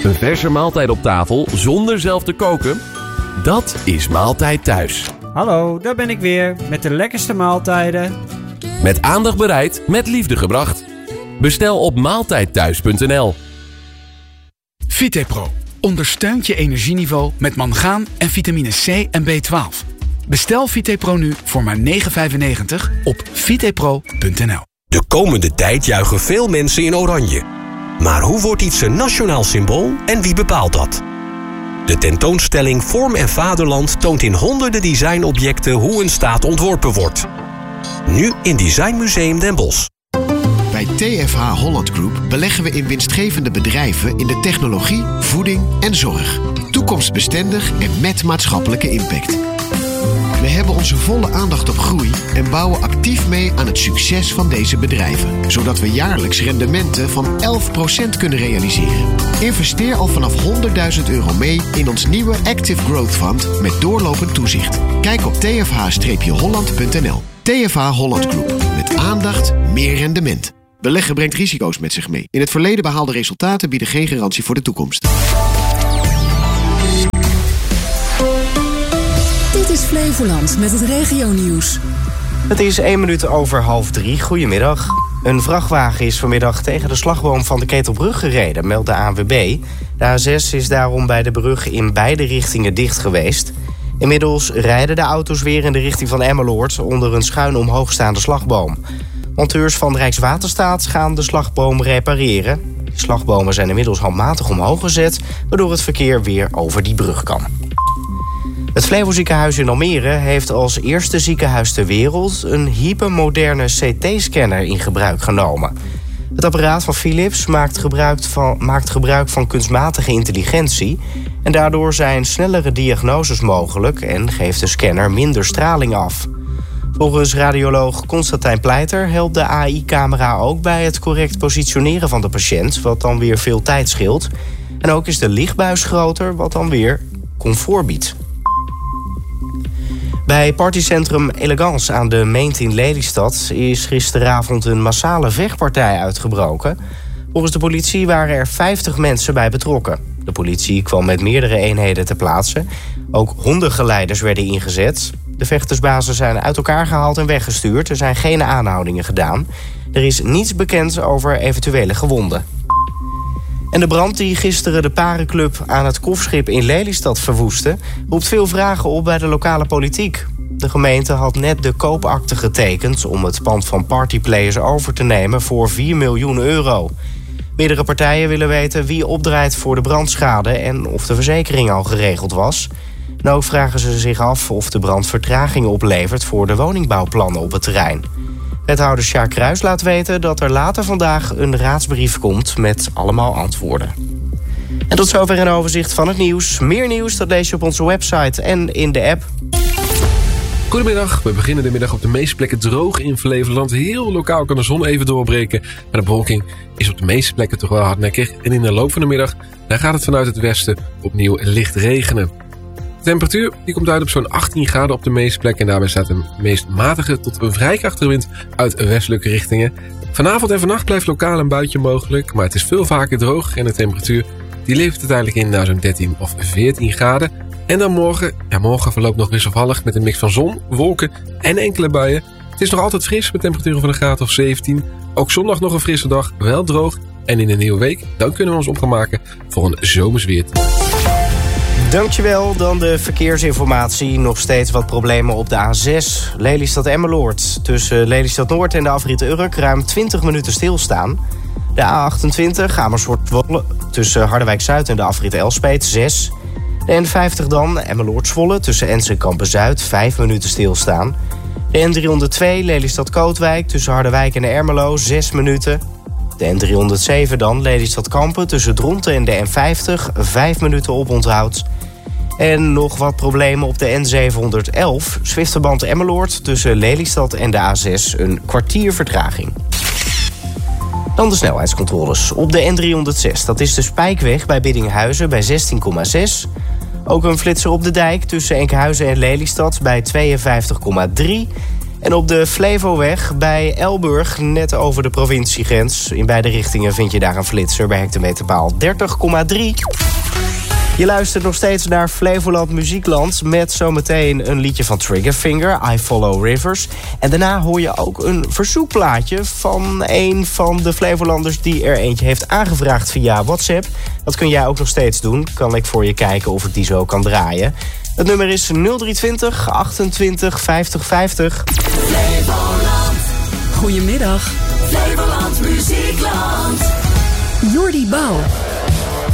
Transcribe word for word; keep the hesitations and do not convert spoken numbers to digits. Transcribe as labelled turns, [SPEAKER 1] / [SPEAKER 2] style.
[SPEAKER 1] Een verse maaltijd op tafel zonder zelf te koken? Dat is Maaltijd Thuis.
[SPEAKER 2] Hallo, daar ben ik weer met de lekkerste maaltijden.
[SPEAKER 1] Met aandacht bereid, met liefde gebracht. Bestel op maaltijdthuis punt n l.
[SPEAKER 3] Vitepro ondersteunt je energieniveau met mangaan en vitamine C en B twaalf. Bestel Vitepro nu voor maar negen euro vijfennegentig op vitepro punt n l.
[SPEAKER 4] De komende tijd juichen veel mensen in oranje. Maar hoe wordt iets een nationaal symbool en wie bepaalt dat? De tentoonstelling Vorm en Vaderland toont in honderden designobjecten hoe een staat ontworpen wordt. Nu in Design Museum Den Bosch.
[SPEAKER 5] Bij T F H Holland Group beleggen we in winstgevende bedrijven in de technologie, voeding en zorg. Toekomstbestendig en met maatschappelijke impact. We hebben onze volle aandacht op groei en bouwen actief mee aan het succes van deze bedrijven. Zodat we jaarlijks rendementen van elf procent kunnen realiseren. Investeer al vanaf honderdduizend euro mee in ons nieuwe Active Growth Fund met doorlopend toezicht. Kijk op t f h holland punt n l. T F H Holland Group. Met aandacht, meer rendement. Beleggen brengt risico's met zich mee. In het verleden behaalde resultaten bieden geen garantie voor de toekomst.
[SPEAKER 6] Dit is Flevoland met het regionieuws.
[SPEAKER 7] Het is één minuut over half drie. Goedemiddag. Een vrachtwagen is vanmiddag tegen de slagboom van de Ketelbrug gereden, meldt de A N W B. De A zes is daarom bij de brug in beide richtingen dicht geweest. Inmiddels rijden de auto's weer in de richting van Emmeloord onder een schuin omhoogstaande slagboom. Monteurs van Rijkswaterstaat gaan de slagboom repareren. De slagbomen zijn inmiddels handmatig omhoog gezet, waardoor het verkeer weer over die brug kan. Het Flevo ziekenhuis in Almere heeft als eerste ziekenhuis ter wereld een hypermoderne C T-scanner in gebruik genomen. Het apparaat van Philips maakt gebruik van, maakt gebruik van kunstmatige intelligentie en daardoor zijn snellere diagnoses mogelijk en geeft de scanner minder straling af. Volgens radioloog Constantijn Pleiter helpt de A I-camera ook bij het correct positioneren van de patiënt, wat dan weer veel tijd scheelt. En ook is de lichtbuis groter, wat dan weer comfort biedt. Bij partycentrum Elegance aan de Meent in Lelystad is gisteravond een massale vechtpartij uitgebroken. Volgens de politie waren er vijftig mensen bij betrokken. De politie kwam met meerdere eenheden ter plaatse. Ook hondengeleiders werden ingezet. De vechtersbazen zijn uit elkaar gehaald en weggestuurd. Er zijn geen aanhoudingen gedaan. Er is niets bekend over eventuele gewonden. En de brand die gisteren de parenclub aan het Kofschip in Lelystad verwoestte, roept veel vragen op bij de lokale politiek. De gemeente had net de koopakte getekend om het pand van Partyplayers over te nemen voor vier miljoen euro. Meerdere partijen willen weten wie opdraait voor de brandschade en of de verzekering al geregeld was. En ook vragen ze zich af of de brand vertragingen oplevert voor de woningbouwplannen op het terrein. Wethouder Sjaak Kruis laat weten dat er later vandaag een raadsbrief komt met allemaal antwoorden. En tot zover een overzicht van het nieuws. Meer nieuws dat lees je op onze website en in de app.
[SPEAKER 8] Goedemiddag, we beginnen de middag op de meeste plekken droog in Flevoland. Heel lokaal kan de zon even doorbreken, maar de bewolking is op de meeste plekken toch wel hardnekkig. En in de loop van de middag dan gaat het vanuit het westen opnieuw licht regenen. De temperatuur die komt uit op zo'n achttien graden op de meeste plekken. En daarbij staat een meest matige tot een vrij krachtige wind uit westelijke richtingen. Vanavond en vannacht blijft lokaal een buitje mogelijk, maar het is veel vaker droog en de temperatuur die levert uiteindelijk in naar zo'n dertien of veertien graden. En dan morgen, ja morgen verloopt nog wisselvallig met een mix van zon, wolken en enkele buien. Het is nog altijd fris met temperaturen van een graad of zeventien. Ook zondag nog een frisse dag, wel droog. En in een nieuwe week, dan kunnen we ons op gaan maken voor een zomersweer.
[SPEAKER 7] Dankjewel. Dan de verkeersinformatie. Nog steeds wat problemen op de A zes. Lelystad-Emmeloord. Tussen Lelystad-Noord en de afrit Urk ruim twintig minuten stilstaan. De A achtentwintig Amersfoort-Zwolle. Tussen Harderwijk-Zuid en de afrit Elspeet zes. De N vijftig dan Emmeloord-Zwolle. Tussen Ens en Kampen-Zuid vijf minuten stilstaan. De N driehonderdtwee Lelystad-Kootwijk. Tussen Harderwijk en Ermelo zes minuten. De N driehonderdzeven dan Lelystad-Kampen. Tussen Dronten en de N vijftig vijf minuten oponthoud. En nog wat problemen op de N zevenhonderdelf. Zwifterband Emmeloord tussen Lelystad en de A zes een kwartier vertraging. Dan de snelheidscontroles. Op de N driehonderdzes, dat is de Spijkweg bij Biddinghuizen bij zestien komma zes. Ook een flitser op de dijk tussen Enkhuizen en Lelystad bij tweeënvijftig komma drie. En op de Flevoweg bij Elburg, net over de provinciegrens. In beide richtingen vind je daar een flitser bij hectometerpaal dertig komma drie. Je luistert nog steeds naar Flevoland Muziekland met zometeen een liedje van Triggerfinger, I Follow Rivers. En daarna hoor je ook een verzoekplaatje van een van de Flevolanders die er eentje heeft aangevraagd via WhatsApp. Dat kun jij ook nog steeds doen. Kan ik voor je kijken of ik die zo kan draaien. Het nummer is nul drie twintig achtentwintig vijftig vijftig.
[SPEAKER 6] Flevoland. Goedemiddag. Flevoland Muziekland. Jordi Bouw.